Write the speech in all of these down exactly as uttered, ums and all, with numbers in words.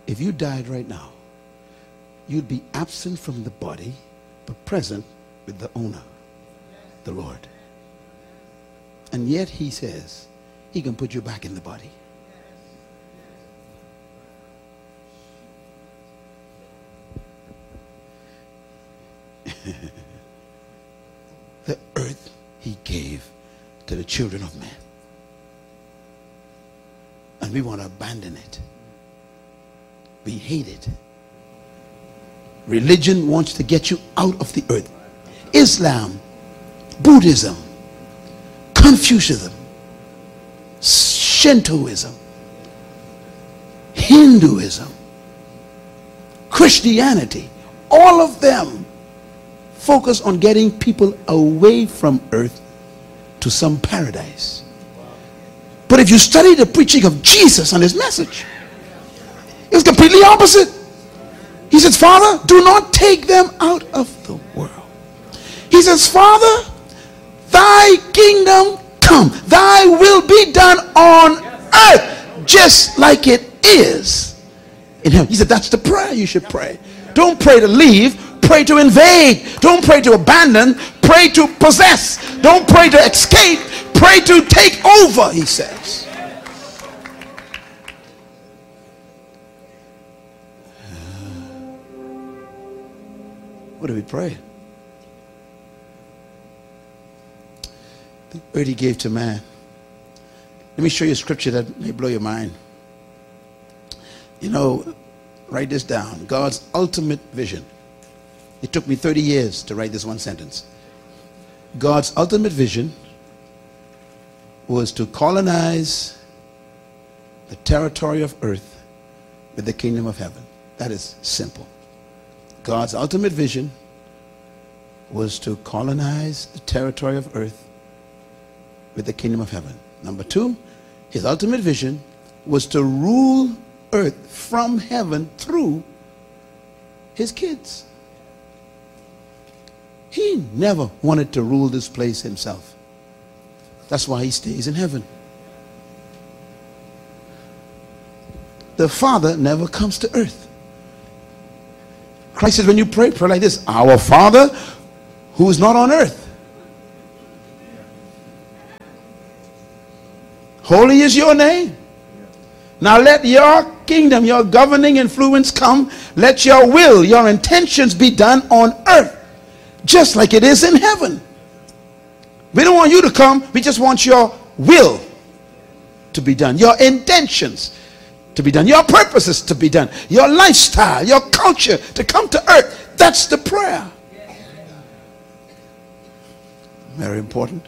if you died right now, you'd be absent from the body, but present with the owner, the Lord. And yet he says he can put you back in the body. The earth he gave to the children of men. And we want to abandon it. We hate it. Religion wants to get you out of the earth. Islam, Buddhism, Confucianism, Shintoism, Hinduism, Christianity, all of them focus on getting people away from earth to some paradise. But if you study the preaching of Jesus and his message, it's completely opposite. He says, Father, do not take them out of the world. He says, Father, thy kingdom come, thy will be done on earth just like it is in heaven. He said, that's the prayer you should pray. Don't pray to leave, pray to invade. Don't pray to abandon, pray to possess. Don't pray to escape, pray to take over, he says. What do we pray? The earth he gave to man. Let me show you a scripture that may blow your mind. You know, write this down. God's ultimate vision. It took me thirty years to write this one sentence. God's ultimate vision was to colonize the territory of earth with the kingdom of heaven. That is simple. God's ultimate vision was to colonize the territory of earth with the kingdom of heaven. Number two, his ultimate vision was to rule earth from heaven through his kids. He never wanted to rule this place himself. That's why he stays in heaven. The Father never comes to earth. Christ says, when you pray, pray like this: Our Father who is not on earth, holy is your name. Now let your kingdom, your governing influence come. Let your will, your intentions be done on earth just like it is in heaven. We don't want you to come, we just want your will to be done, your intentions to be done, your purposes to be done, your lifestyle, your culture to come to earth. That's the prayer. Very important.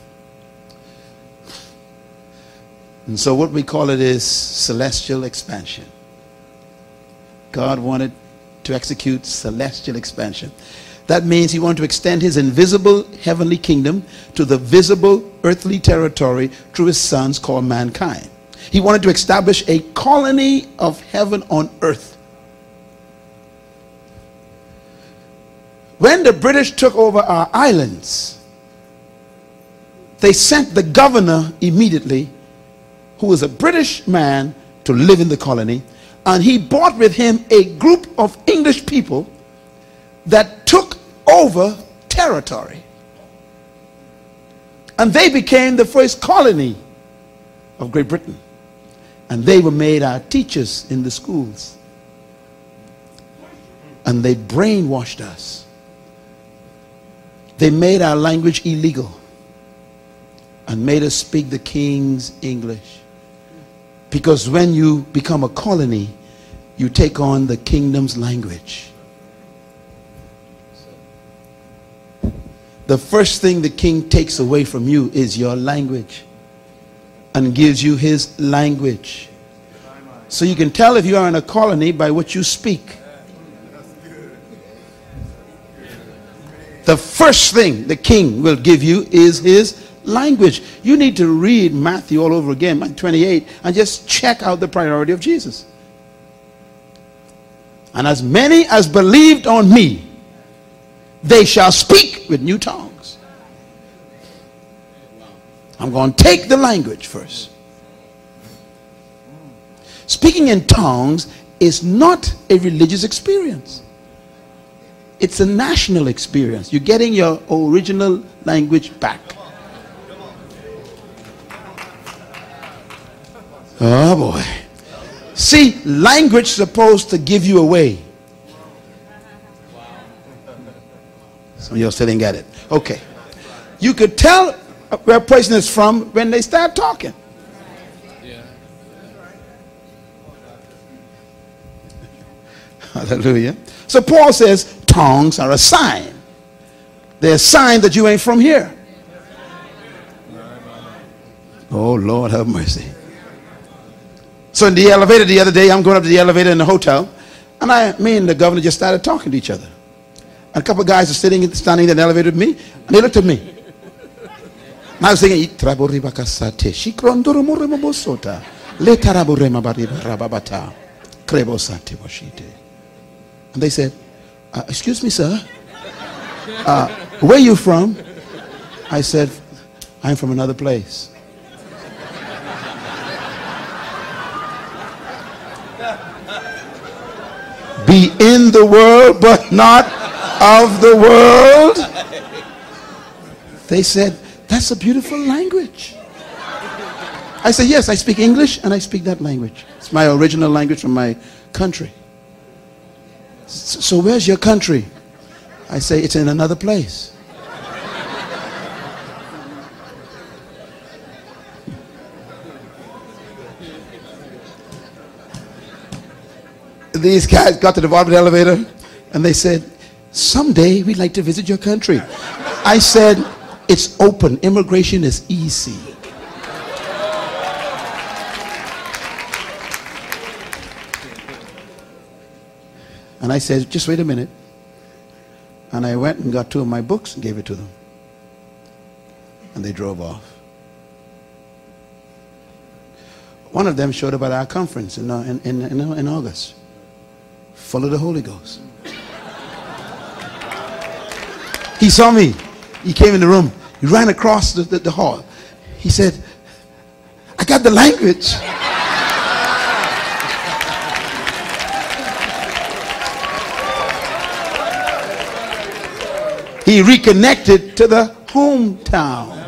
And so what we call it is celestial expansion. God wanted to execute celestial expansion. That means he wanted to extend his invisible heavenly kingdom to the visible earthly territory through his sons called mankind. He wanted to establish a colony of heaven on earth. When the British took over our islands, they sent the governor immediately, who was a British man, to live in the colony, and he brought with him a group of English people that took over territory, and they became the first colony of Great Britain, and they were made our teachers in the schools, and they brainwashed us. They made our language illegal and made us speak the King's English, because when you become a colony, you take on the kingdom's language. The first thing the king takes away from you is your language and gives you his language. So you can tell if you are in a colony by what you speak. The first thing the king will give you is his language. You need to read Matthew all over again, Matthew twenty-eight, and just check out the priority of Jesus. And as many as believed on me, they shall speak with new tongues. I'm going to take the language first. Speaking in tongues is not a religious experience. It's a national experience. You're getting your original language back. Oh boy. See, language is supposed to give you away. Some of you still didn't get it. Okay. You could tell where a person is from when they start talking. Hallelujah. So Paul says tongues are a sign. They're a sign that you ain't from here. Oh Lord have mercy. So in the elevator the other day, I'm going up to the elevator in the hotel, and I, me and the governor just started talking to each other. And a couple of guys are sitting, standing in the elevator with me, and they looked at me. And I was thinking, and they said, uh, excuse me, sir, uh, where are you from? I said, I'm from another place. Be in the world, but not of the world. They said, that's a beautiful language. I said, yes, I speak English and I speak that language. It's my original language from my country. So where's your country? I say, it's in another place. These guys got to the bottom of the elevator and they said, someday we'd like to visit your country. I said, it's open. Immigration is easy. And I said, just wait a minute. And I went and got two of my books and gave it to them. And they drove off. One of them showed up at our conference in, in, in, in August. Full of the Holy Ghost. He saw me. He came in the room. He ran across the, the, the hall. He said, I got the language. He reconnected to the hometown.